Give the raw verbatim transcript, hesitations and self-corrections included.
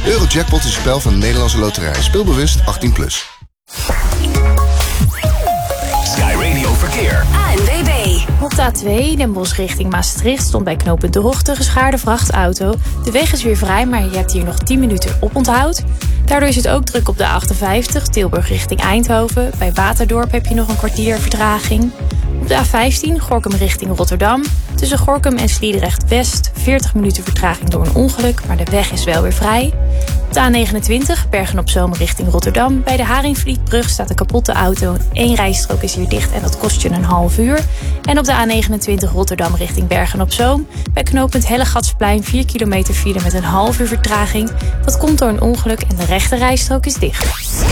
Eurojackpot is een spel van de Nederlandse Loterij. Speel bewust achttien plus. Sky Radio Verkeer. A N W B. Op de A twee, Den Bosch richting Maastricht, stond bij knooppunt De Hoogte geschaarde vrachtauto. De weg is weer vrij, maar je hebt hier nog tien minuten oponthoud. Daardoor is het ook druk op de A achtenvijftig, Tilburg richting Eindhoven. Bij Waterdorp heb je nog een kwartier vertraging. Op de A vijftien, Gorinchem richting Rotterdam. Tussen Gorinchem en Sliedrecht West, veertig minuten vertraging door een ongeluk, maar de weg is wel weer vrij. Op de A negenentwintig, Bergen-op-Zoom richting Rotterdam. Bij de Haringvlietbrug staat een kapotte auto. Eén rijstrook is hier dicht en dat kost je een half uur. En op de A negenentwintig Rotterdam richting Bergen-op-Zoom. Bij knooppunt Hellegatsplein vier kilometer file met een half uur vertraging. Dat komt door een ongeluk en de rechte rijstrook is dicht.